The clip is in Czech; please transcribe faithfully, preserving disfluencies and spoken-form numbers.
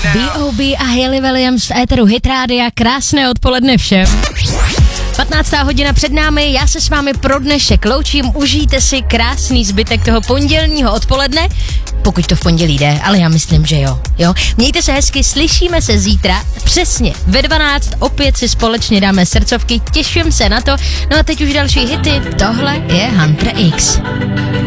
B O B a Hayley Williams v éteru Hit Rádia. Krásné odpoledne všem. patnáctá hodina před námi, já se s vámi pro dnešek loučím, užijte si krásný zbytek toho pondělního odpoledne, pokud to v pondělí jde, ale já myslím, že jo, jo. Mějte se hezky, slyšíme se zítra, přesně ve dvanáct, opět si společně dáme srdcovky, těším se na to, no a teď už další hity, tohle je Hunter X.